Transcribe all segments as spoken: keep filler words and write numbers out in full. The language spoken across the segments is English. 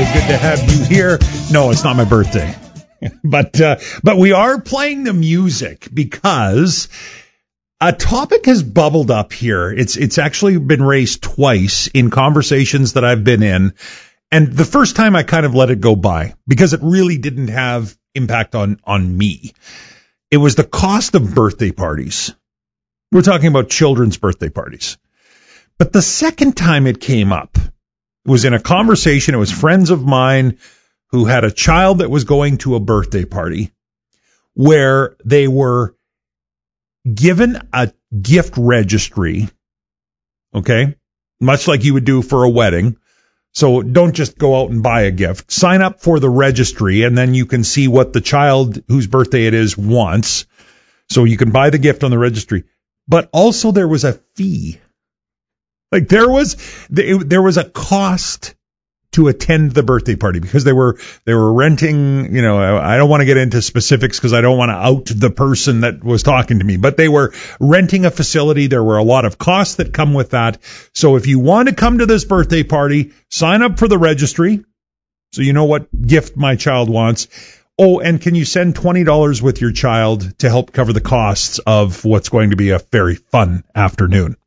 always good to have you here. No, it's not my birthday. but uh, but we are playing the music because a topic has bubbled up here. It's it's actually been raised twice in conversations that I've been in. And the first time I kind of let it go by because it really didn't have impact on, on me. It was the cost of birthday parties. We're talking about children's birthday parties. But the second time it came up, it was in a conversation. It was friends of mine who had a child that was going to a birthday party where they were given a gift registry, okay, much like you would do for a wedding. So don't just go out and buy a gift. Sign up for the registry, and then you can see what the child whose birthday it is wants. So you can buy the gift on the registry. But also there was a fee. Like there was, there was a cost to attend the birthday party because they were, they were renting, you know, I don't want to get into specifics because I don't want to out the person that was talking to me, but they were renting a facility. There were a lot of costs that come with that. So if you want to come to this birthday party, sign up for the registry so you know what gift my child wants. Oh, and can you send twenty dollars with your child to help cover the costs of what's going to be a very fun afternoon?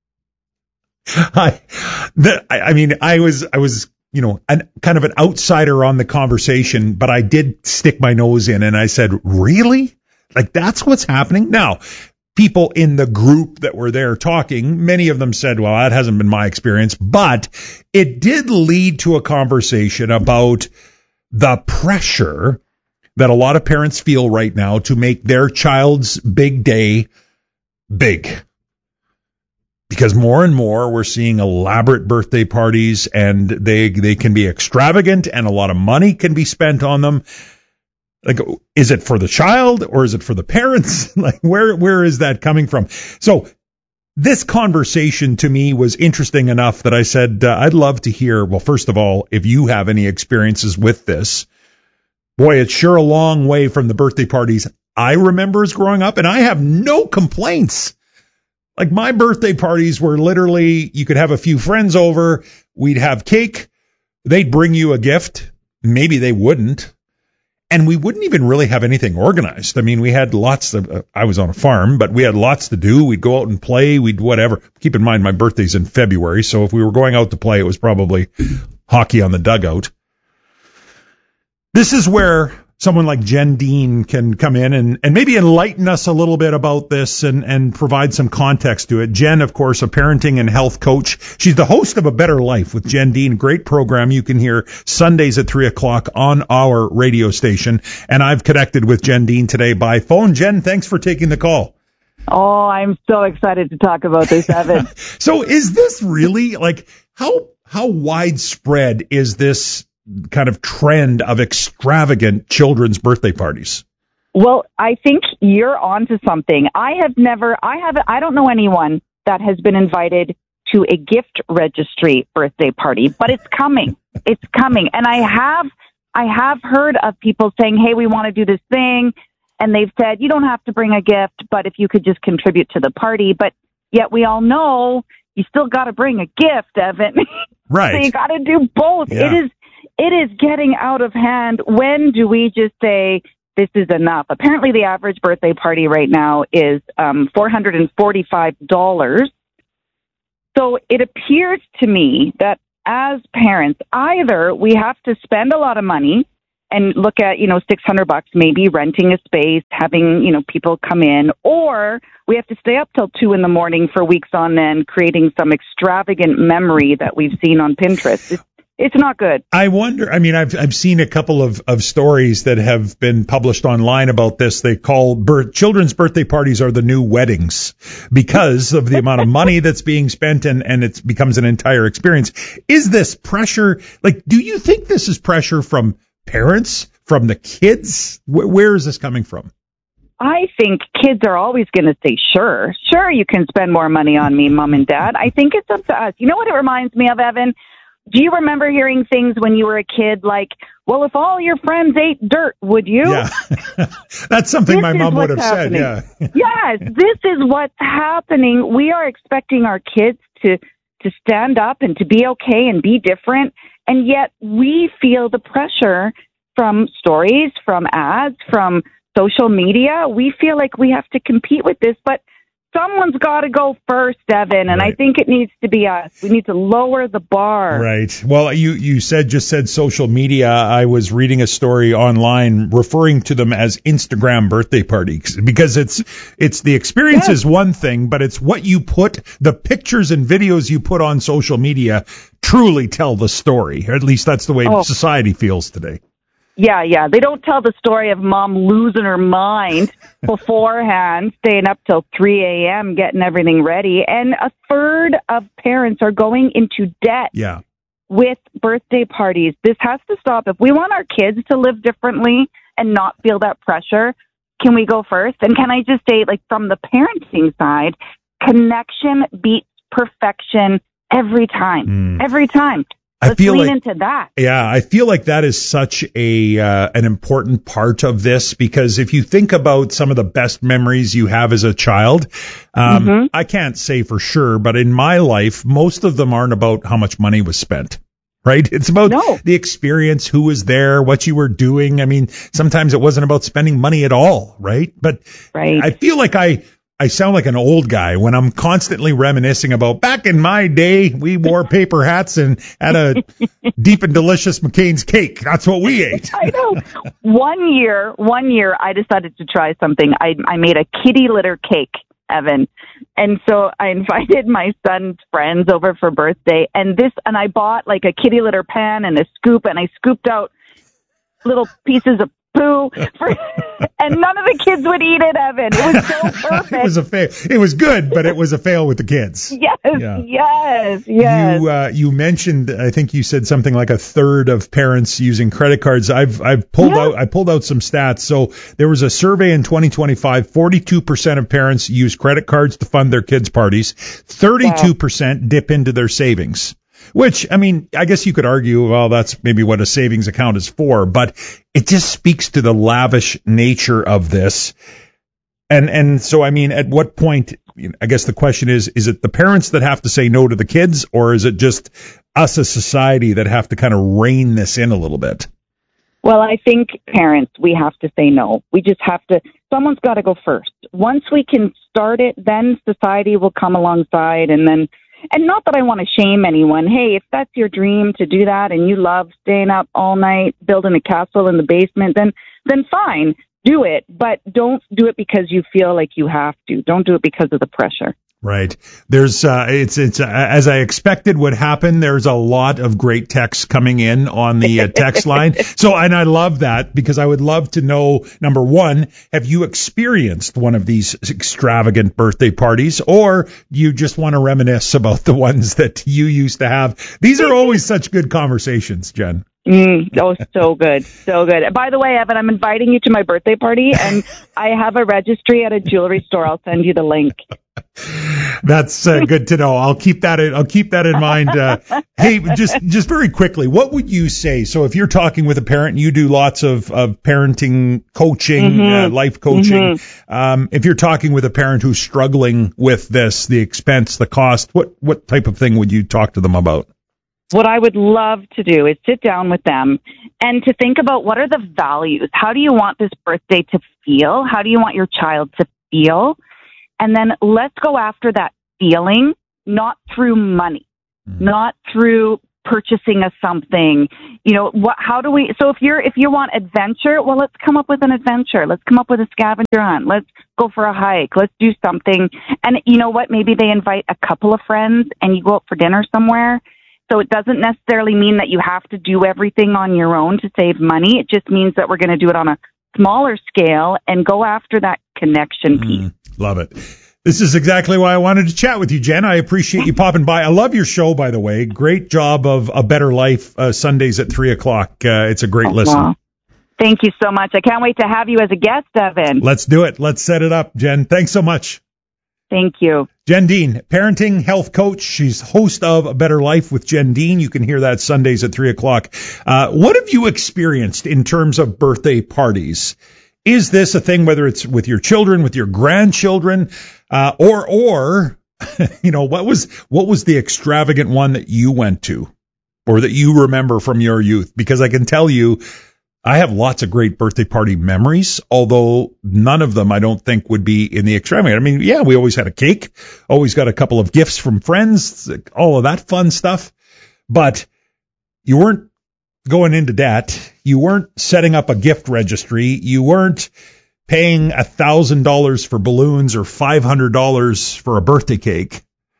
I, the, I, I mean, I was, I was, you know, an, kind of an outsider on the conversation, but I did stick my nose in and I said, really? Like that's what's happening? Now, people in the group that were there talking, many of them said, well, that hasn't been my experience, but it did lead to a conversation about the pressure that a lot of parents feel right now to make their child's big day big. Because more and more we're seeing elaborate birthday parties and they they can be extravagant and a lot of money can be spent on them. Like, is it for the child or is it for the parents? Like, where where is that coming from? So this conversation to me was interesting enough that I said, uh, I'd love to hear, well, first of all, if you have any experiences with this. Boy, it's sure a long way from the birthday parties I remember as growing up, and I have no complaints. Like my birthday parties were literally, you could have a few friends over, we'd have cake, they'd bring you a gift, maybe they wouldn't, and we wouldn't even really have anything organized. I mean, we had lots of, uh, I was on a farm, but we had lots to do. We'd go out and play, we'd whatever. Keep in mind, my birthday's in February, so if we were going out to play, it was probably hockey on the dugout. This is where someone like Jen Dean can come in and, and maybe enlighten us a little bit about this and, and provide some context to it. Jen, of course, a parenting and health coach. She's the host of A Better Life with Jen Dean. Great program you can hear Sundays at three o'clock on our radio station. And I've connected with Jen Dean today by phone. Jen, thanks for taking the call. Oh, I'm so excited to talk about this, Evan. So is this really, like, how how widespread is this kind of trend of extravagant children's birthday parties? Well, I think you're onto something. I have never, I have, I don't know anyone that has been invited to a gift registry birthday party, but it's coming. It's coming. And I have, I have heard of people saying, hey, we want to do this thing. And they've said, you don't have to bring a gift, but if you could just contribute to the party. But yet we all know you still got to bring a gift, Evan. Right. So you got to do both. Yeah. It is, It is getting out of hand. When do we just say this is enough? Apparently, the average birthday party right now is um, four hundred forty-five dollars. So it appears to me that as parents, either we have to spend a lot of money and look at, you know, six hundred bucks, maybe renting a space, having, you know, people come in, or we have to stay up till two in the morning for weeks on end, creating some extravagant memory that we've seen on Pinterest. It's It's not good. I wonder, I mean, I've I've seen a couple of, of stories that have been published online about this. They call birth, children's birthday parties are the new weddings because of the amount of money that's being spent and, and it becomes an entire experience. Is this pressure, like, do you think this is pressure from parents, from the kids? Where, where is this coming from? I think kids are always going to say, sure, sure, you can spend more money on me, mom and dad. I think it's up to us. You know what it reminds me of, Evan? Do you remember hearing things when you were a kid like, well, if all your friends ate dirt, would you? Yeah. That's something this my mom would have happening. said, yeah. Yes, this is what's happening. We are expecting our kids to, to stand up and to be okay and be different. And yet we feel the pressure from stories, from ads, from social media. We feel like we have to compete with this, but someone's got to go first, Evan, and right. I think it needs to be us. We need to lower the bar. Right. Well, you, you said just said social media. I was reading a story online referring to them as Instagram birthday parties because it's it's the experience yes. is one thing, but it's what you put, the pictures and videos you put on social media truly tell the story. Or at least that's the way oh. society feels today. Yeah, yeah. They don't tell the story of mom losing her mind beforehand, staying up till three a.m., getting everything ready. And a third of parents are going into debt yeah. with birthday parties. This has to stop. If we want our kids to live differently and not feel that pressure, can we go first? And can I just say, like, from the parenting side, connection beats perfection every time. Mm. Every time. I Let's feel lean like, into that. Yeah, I feel like that is such a uh, an important part of this because if you think about some of the best memories you have as a child, um, mm-hmm. I can't say for sure, but in my life, most of them aren't about how much money was spent. Right? It's about no. the experience, who was there, what you were doing. I mean, sometimes it wasn't about spending money at all, right? But right. I feel like I I sound like an old guy when I'm constantly reminiscing about back in my day, we wore paper hats and had a deep and delicious McCain's cake. That's what we ate. I know. One year, one year I decided to try something. I, I made a kitty litter cake, Evan. And so I invited my son's friends over for birthday and this, and I bought like a kitty litter pan and a scoop and I scooped out little pieces of poo for, and none of the kids would eat it, Evan. It was so perfect. It was a fail. It was good, but it was a fail with the kids. Yes, yeah. yes, yes. You uh, you mentioned, I think you said something like a third of parents using credit cards. I've I've pulled yeah. out I pulled out some stats. So there was a survey in twenty twenty-five. forty-two percent of parents use credit cards to fund their kids' parties. thirty-two percent wow. dip into their savings. Which, I mean, I guess you could argue, well, that's maybe what a savings account is for, but it just speaks to the lavish nature of this. And, and so, I mean, at what point, I guess the question is, is it the parents that have to say no to the kids, or is it just us as society that have to kind of rein this in a little bit? Well, I think parents, we have to say no. We just have to, someone's got to go first. Once we can start it, then society will come alongside and then And not that I want to shame anyone. Hey, if that's your dream to do that and you love staying up all night, building a castle in the basement, then then fine, do it. But don't do it because you feel like you have to. Don't do it because of the pressure. Right. There's, uh, it's, it's, uh, as I expected would happen, there's a lot of great texts coming in on the uh, text line. So, and I love that because I would love to know, number one, have you experienced one of these extravagant birthday parties, or you just want to reminisce about the ones that you used to have? These are always such good conversations, Jen. Mm, oh, so good. So good. By the way, Evan, I'm inviting you to my birthday party and I have a registry at a jewelry store. I'll send you the link. That's uh, good to know. I'll keep that in, I'll keep that in mind. Uh, hey, just, just very quickly, what would you say? So if you're talking with a parent, you do lots of, of parenting coaching, mm-hmm. uh, life coaching. Mm-hmm. Um, if you're talking with a parent who's struggling with this, the expense, the cost, what, what type of thing would you talk to them about? What I would love to do is sit down with them and to think about what are the values? How do you want this birthday to feel? How do you want your child to feel? And then let's go after that feeling, not through money, mm-hmm. not through purchasing a something. You know, what, how do we, so if you're, if you want adventure, well, let's come up with an adventure. Let's come up with a scavenger hunt. Let's go for a hike. Let's do something. And you know what? Maybe they invite a couple of friends and you go out for dinner somewhere. So it doesn't necessarily mean that you have to do everything on your own to save money. It just means that we're going to do it on a smaller scale and go after that connection piece. Mm, love it. This is exactly why I wanted to chat with you, Jen. I appreciate you popping by. I love your show, by the way. Great job of A Better Life, uh, Sundays at three o'clock. Uh, it's a great oh, listen. Wow. Thank you so much. I can't wait to have you as a guest, Evan. Let's do it. Let's set it up, Jen. Thanks so much. Thank you. Jen Dean, parenting health coach. She's host of A Better Life with Jen Dean. You can hear that Sundays at three o'clock. Uh, what have you experienced in terms of birthday parties? Is this a thing, whether it's with your children, with your grandchildren, uh, or, or, you know, what was, what was the extravagant one that you went to? or that you remember from your youth? Because I can tell you, I have lots of great birthday party memories, although none of them I don't think would be in the extravagant. I mean, yeah, we always had a cake, always got a couple of gifts from friends, all of that fun stuff. But you weren't going into debt. You weren't setting up a gift registry. You weren't paying one thousand dollars for balloons or five hundred dollars for a birthday cake.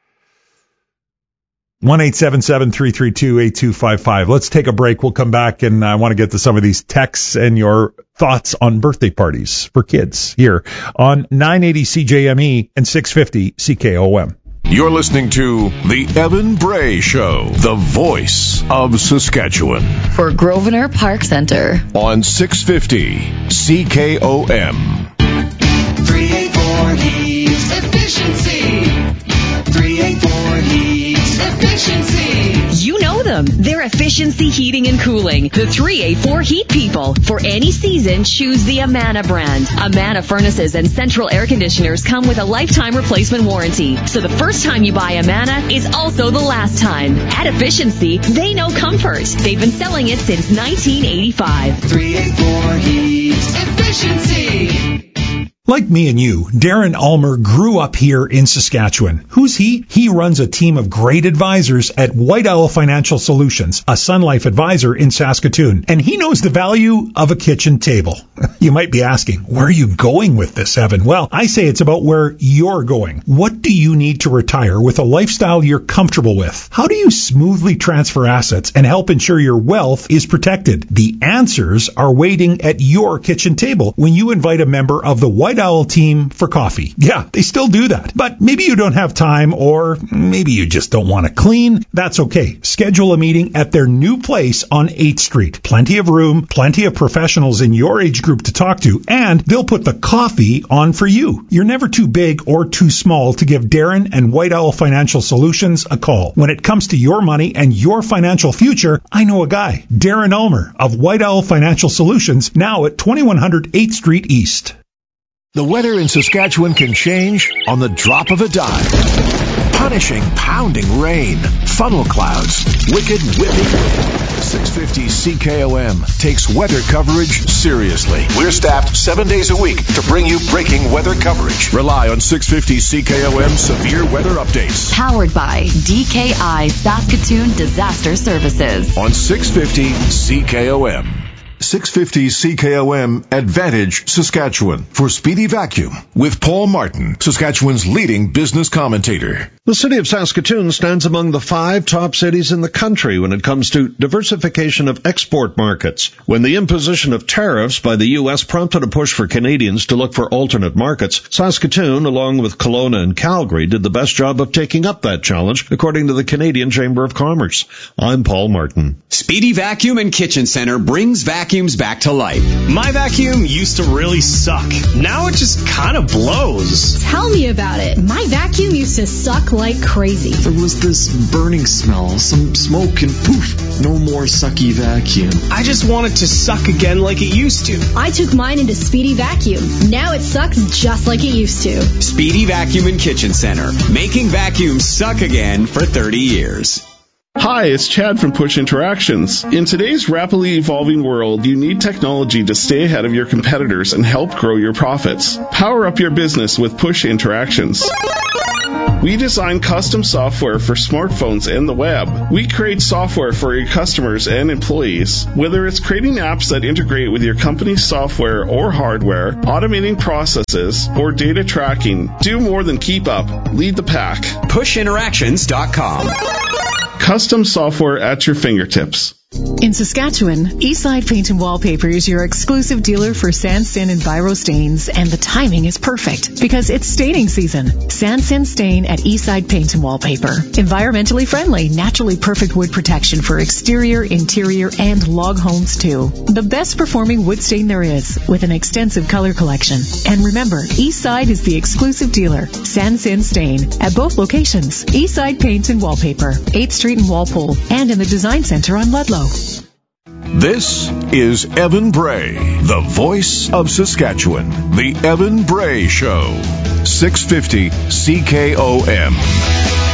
one eight seven seven, three three two, eight two five five. Let's take a break. We'll come back, and I want to get to some of these texts and your thoughts on birthday parties for kids here on nine eighty C J M E and six fifty C K O M. You're listening to The Evan Bray Show, the voice of Saskatchewan. For Grosvenor Park Centre. On six fifty C K O M. three eighty-four Heats Efficiency. three eighty-four Heats Efficiency. You know them. They're Efficiency Heating and Cooling. The three eighty-four Heat People. For any season, choose the Amana brand. Amana furnaces and central air conditioners come with a lifetime replacement warranty. So the first time you buy Amana is also the last time. At Efficiency, they know comfort. They've been selling it since nineteen eighty-five. three eighty-four Heats Efficiency. Like me and you, Darren Ulmer grew up here in Saskatchewan. Who's he? He runs a team of great advisors at White Owl Financial Solutions, a Sun Life advisor in Saskatoon. And he knows the value of a kitchen table. You might be asking, where are you going with this, Evan? Well, I say it's about where you're going. What do you need to retire with a lifestyle you're comfortable with? How do you smoothly transfer assets and help ensure your wealth is protected? The answers are waiting at your kitchen table when you invite a member of the White Owl team for coffee. Yeah, they still do that. But maybe you don't have time, or maybe you just don't want to clean. That's okay. Schedule a meeting at their new place on eighth Street. Plenty of room, plenty of professionals in your age group to talk to, and they'll put the coffee on for you. You're never too big or too small to give Darren and White Owl Financial Solutions a call. When it comes to your money and your financial future, I know a guy, Darren Ulmer of White Owl Financial Solutions, now at twenty-one hundred eighth Street East. The weather in Saskatchewan can change on the drop of a dime. Punishing, pounding rain, funnel clouds, wicked whipping wind. six fifty C K O M takes weather coverage seriously. We're staffed seven days a week to bring you breaking weather coverage. Rely on six fifty C K O M severe weather updates. Powered by D K I Saskatoon Disaster Services. On six fifty C K O M. six fifty C K O M Advantage Saskatchewan for Speedy Vacuum with Paul Martin, Saskatchewan's leading business commentator. The city of Saskatoon stands among the five top cities in the country when it comes to diversification of export markets. When the imposition of tariffs by the U S prompted a push for Canadians to look for alternate markets, Saskatoon, along with Kelowna and Calgary, did the best job of taking up that challenge, according to the Canadian Chamber of Commerce. I'm Paul Martin. Speedy Vacuum and Kitchen Center brings vacuums back to life. My vacuum used to really suck. Now it just kind of blows. Tell me about it. My vacuum used to suck like crazy. There was this burning smell, some smoke, and poof, no more sucky vacuum. I just want it to suck again like it used to. I took mine into Speedy Vacuum. Now it sucks just like it used to. Speedy Vacuum and Kitchen Center, making vacuums suck again for thirty years. Hi, it's Chad from Push Interactions. In today's rapidly evolving world, you need technology to stay ahead of your competitors and help grow your profits. Power up your business with Push Interactions. We design custom software for smartphones and the web. We create software for your customers and employees. Whether it's creating apps that integrate with your company's software or hardware, automating processes, or data tracking, do more than keep up. Lead the pack. push interactions dot com. Custom software at your fingertips. In Saskatchewan, Eastside Paint and Wallpaper is your exclusive dealer for sandstone and biro stains, and the timing is perfect because it's staining season. Sandstone stain at Eastside Paint and Wallpaper. Environmentally friendly, naturally perfect wood protection for exterior, interior, and log homes too. The best performing wood stain there is, with an extensive color collection. And remember, Eastside is the exclusive dealer. Sandstone stain at both locations. Eastside Paint and Wallpaper, eighth Street in Walpole, and in the Design Center on Ludlow. This is Evan Bray, the voice of Saskatchewan. The Evan Bray Show. six fifty C K O M.